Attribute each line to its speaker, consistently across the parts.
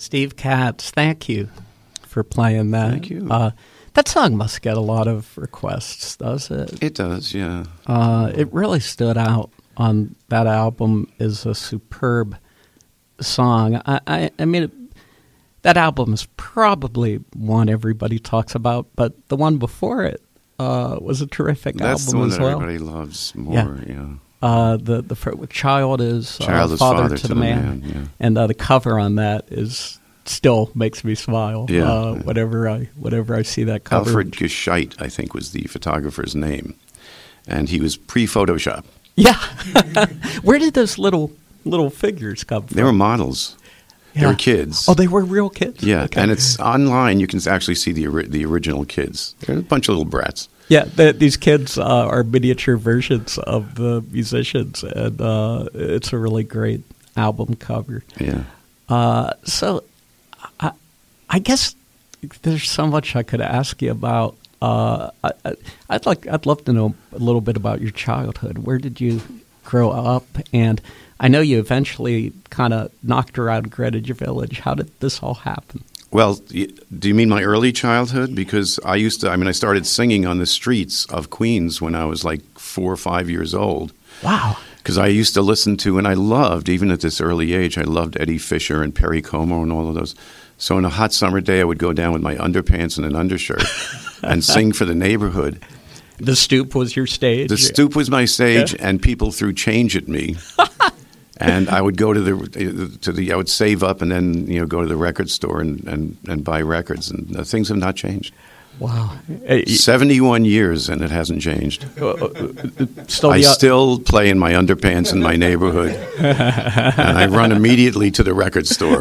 Speaker 1: Steve Katz, thank you for playing that.
Speaker 2: Thank you.
Speaker 1: That song must get a lot of requests, does it?
Speaker 2: It does, yeah.
Speaker 1: It really stood out on that album as a superb song. I mean, that album is probably one everybody talks about, but the one before it was a terrific
Speaker 2: That's
Speaker 1: album as well.
Speaker 2: That's the one that everybody loves more, yeah.
Speaker 1: The child is
Speaker 2: father to the man, yeah.
Speaker 1: And the cover on that still makes me smile.
Speaker 2: Yeah.
Speaker 1: Whenever I see that cover.
Speaker 2: Alfred Gescheit, I think, was the photographer's name, and he was pre-Photoshop.
Speaker 1: Yeah. Where did those little figures come from?
Speaker 2: They were models.
Speaker 1: Yeah.
Speaker 2: They were kids.
Speaker 1: Oh, they were real kids?
Speaker 2: Yeah,
Speaker 1: okay.
Speaker 2: And it's online. You can actually see the original kids. They're a bunch of little brats.
Speaker 1: Yeah, these kids are miniature versions of the musicians, and it's a really great album cover.
Speaker 2: Yeah.
Speaker 1: So I guess there's so much I could ask you about. I'd love to know a little bit about your childhood. Where did you grow up? And I know you eventually kind of knocked around Greenwich Village. How did this all happen?
Speaker 2: Well, do you mean my early childhood? Because I started singing on the streets of Queens when I was like 4 or 5 years old.
Speaker 1: Wow.
Speaker 2: Because I used to listen to, and I loved, even at this early age, I loved Eddie Fisher and Perry Como and all of those. So on a hot summer day, I would go down with my underpants and an undershirt and sing for the neighborhood.
Speaker 1: The stoop was your stage?
Speaker 2: The stoop was my stage, and people threw change at me. And I would go I would save up and then go to the record store and buy records, and things have not changed.
Speaker 1: Wow,
Speaker 2: 71 years and it hasn't changed.
Speaker 1: I
Speaker 2: still play in my underpants in my neighborhood, and I run immediately to the record store.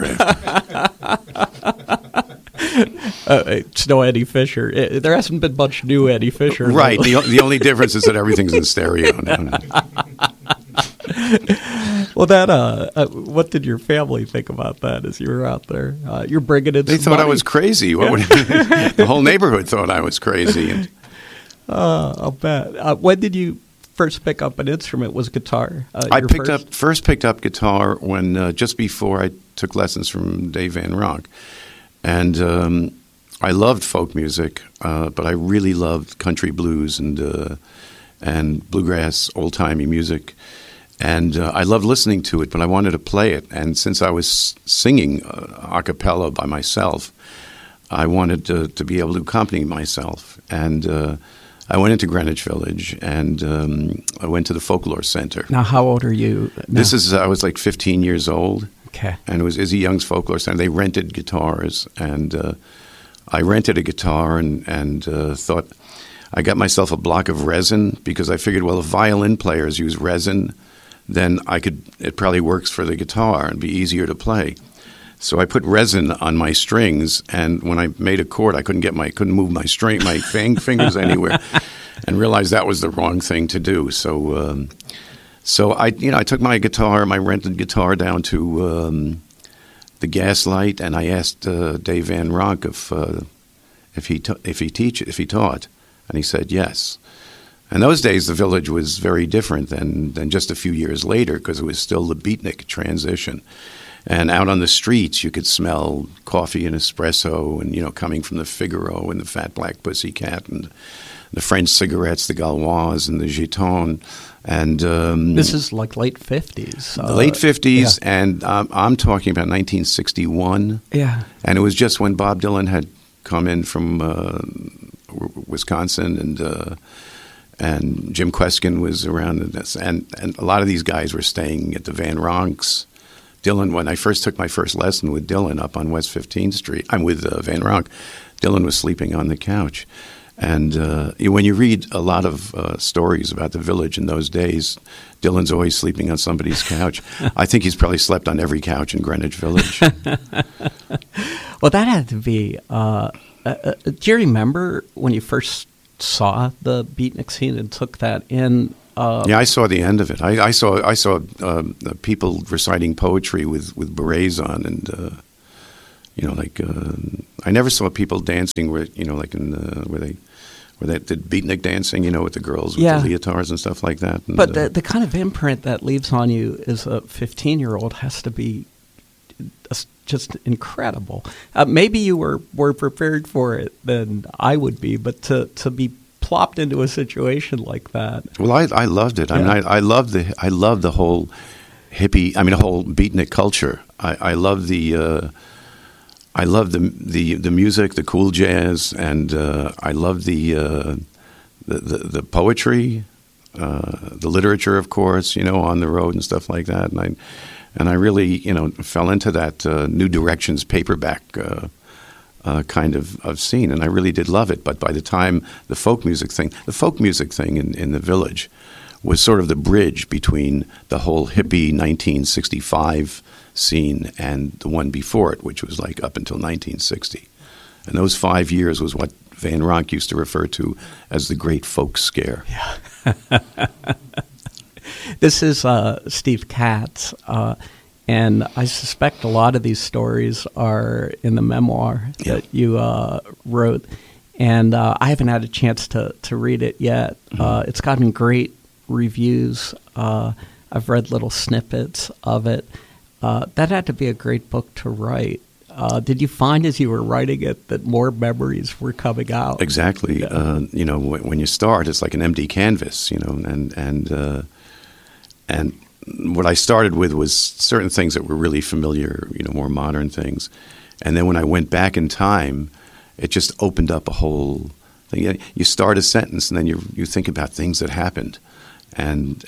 Speaker 1: It's no Eddie Fisher. There hasn't been much new Eddie Fisher.
Speaker 2: Right. The only difference is that everything's in stereo now.
Speaker 1: Well, what did your family think about that as you were out there? You're bringing in.
Speaker 2: They thought I was crazy. The whole neighborhood thought I was crazy.
Speaker 1: I'll bet. When did you first pick up an instrument? Was guitar?
Speaker 2: I first picked up guitar when just before I took lessons from Dave Van Ronk, and I loved folk music, but I really loved country blues and bluegrass, old-timey music. And I loved listening to it, but I wanted to play it. And since I was singing a cappella by myself, I wanted to be able to accompany myself. And I went into Greenwich Village, and I went to the Folklore Center.
Speaker 1: Now, how old are you now?
Speaker 2: I was like 15 years old.
Speaker 1: Okay.
Speaker 2: And it was Izzy Young's Folklore Center. They rented guitars, and I rented a guitar and thought I got myself a block of resin because I figured, well, if violin players use resin, then it probably works for the guitar and be easier to play. So I put resin on my strings, and when I made a chord, I couldn't move my fingers anywhere, and realized that was the wrong thing to do. So I took my rented guitar down to the Gaslight, and I asked Dave Van Ronk if he taught, and he said yes. In those days, the Village was very different than just a few years later because it was still the beatnik transition. And out on the streets, you could smell coffee and espresso and, coming from the Figaro and the Fat Black Pussycat and the French cigarettes, the Gauloise and the Giton. And
Speaker 1: this is like late 50s.
Speaker 2: The late 50s,
Speaker 1: yeah.
Speaker 2: And I'm talking about 1961.
Speaker 1: Yeah.
Speaker 2: And it was just when Bob Dylan had come in from Wisconsin, and Jim Kweskin was around, and a lot of these guys were staying at the Van Ronks. Dylan, when I first took my first lesson with Dylan up on West 15th Street, I'm with Van Ronk, Dylan was sleeping on the couch. And when you read a lot of stories about the Village in those days, Dylan's always sleeping on somebody's couch. I think he's probably slept on every couch in Greenwich Village.
Speaker 1: Well, that had to be do you remember when you first saw the beatnik scene and took that in?
Speaker 2: Yeah, I saw the end of it. I saw people reciting poetry with berets on, and I never saw people dancing where they did beatnik dancing, with the girls with the leotards and stuff like that. And,
Speaker 1: but the kind of imprint that leaves on you as a 15-year-old has to be just incredible. Maybe you were more prepared for it than I would be, but to be plopped into a situation like that.
Speaker 2: Well, I loved it. I mean, I love the whole hippie. I mean, the whole beatnik culture. I love the music, the cool jazz, and I love the poetry, the literature, of course. On the road and stuff like that. And I really, fell into that New Directions paperback kind of scene, and I really did love it. But by the time the folk music thing in the Village was sort of the bridge between the whole hippie 1965 scene and the one before it, which was like up until 1960. And those 5 years was what Van Ronk used to refer to as the Great Folk Scare.
Speaker 1: Yeah. This is Steve Katz, and I suspect a lot of these stories are in the memoir that you wrote, and I haven't had a chance to read it yet. It's gotten great reviews. I've read little snippets of it. That had to be a great book to write. Did you find as you were writing it that more memories were coming out?
Speaker 2: Exactly.
Speaker 1: Yeah.
Speaker 2: When you start, it's like an empty canvas, and what I started with was certain things that were really familiar, more modern things. And then when I went back in time, it just opened up a whole thing. You start a sentence and then you think about things that happened. And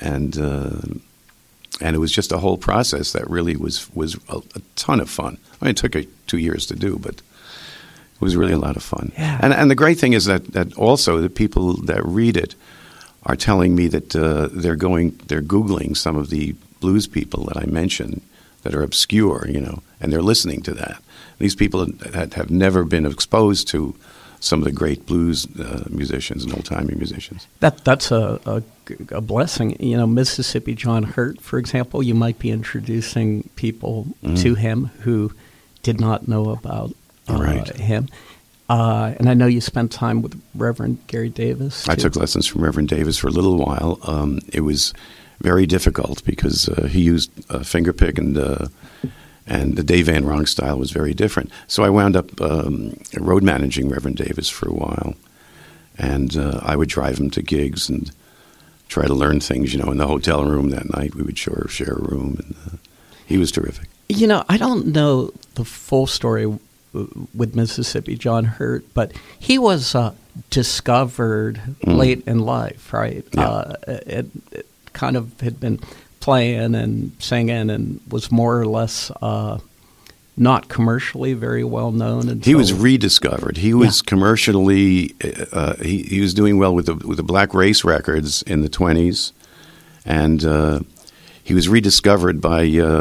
Speaker 2: it was just a whole process that really was a ton of fun. I mean, it took 2 years to do, but it was really a lot of fun.
Speaker 1: Yeah.
Speaker 2: And the great thing is that also the people that read it are telling me that they're Googling some of the blues people that I mentioned that are obscure, and they're listening to that. These people that have never been exposed to some of the great blues musicians and old-timey musicians.
Speaker 1: That's a blessing. Mississippi John Hurt, for example, you might be introducing people to him who did not know about him. And I know you spent time with Reverend Gary Davis, too.
Speaker 2: I took lessons from Reverend Davis for a little while. It was very difficult because he used fingerpick, and the Dave Van Ronk style was very different. So I wound up road managing Reverend Davis for a while, and I would drive him to gigs and try to learn things. In the hotel room that night, we would share a room, and he was terrific.
Speaker 1: I don't know the full story with Mississippi John Hurt, but he was discovered late in life, right?
Speaker 2: Yeah.
Speaker 1: It kind of had been playing and singing and was more or less not commercially very well known.
Speaker 2: He was rediscovered. He was commercially he was doing well with the Black Race records in the 1920s, and he was rediscovered by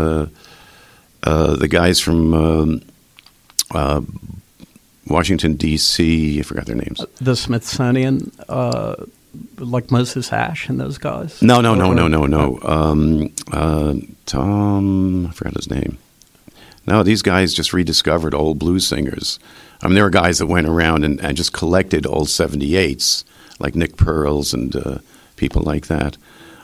Speaker 2: the guys from Washington, D.C. I forgot their names.
Speaker 1: The Smithsonian, like Moses Ash and those guys?
Speaker 2: No. Tom, I forgot his name. No, these guys just rediscovered old blues singers. I mean, there were guys that went around and just collected old 78s, like Nick Pearls and people like that.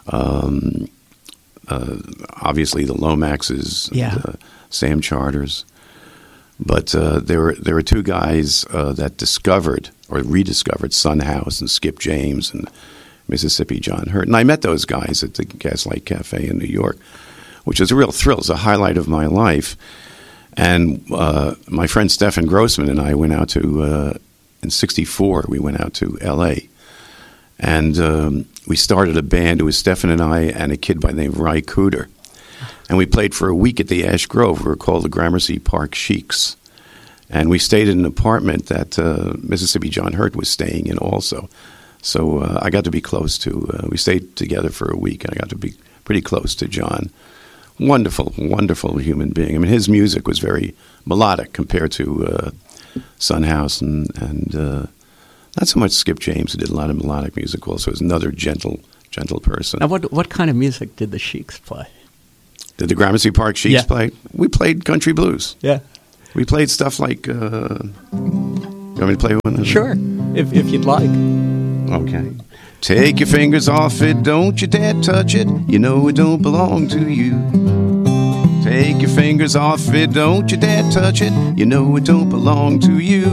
Speaker 2: Obviously, the Lomaxes, and, Sam Charters. But there were two guys that discovered or rediscovered Son House and Skip James and Mississippi John Hurt. And I met those guys at the Gaslight Cafe in New York, which was a real thrill. It was a highlight of my life. And my friend Stephen Grossman and I went out to, in '64, we went out to L.A. And we started a band. It was Stephen and I and a kid by the name of Ry Cooder. And we played for a week at the Ash Grove. We were called the Gramercy Park Sheiks. And we stayed in an apartment that Mississippi John Hurt was staying in also. So I got to be close to, we stayed together for a week, and I got to be pretty close to John. Wonderful, wonderful human being. I mean, his music was very melodic compared to Son House and not so much Skip James, who did a lot of melodic music also. Was another gentle person.
Speaker 1: Now, what kind of music did the Sheiks play?
Speaker 2: Did the Gramercy Park Sheiks play? We played country blues.
Speaker 1: Yeah.
Speaker 2: We played stuff like, you want me to play one?
Speaker 1: Sure, if you'd like.
Speaker 2: Okay. Take your fingers off it, don't you dare touch it. You know it don't belong to you. Take your fingers fingers off it. Don't you dare touch it. You know it don't belong to you.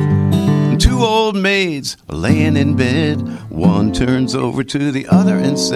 Speaker 2: And two old maids are laying in bed. One turns over to the other and says,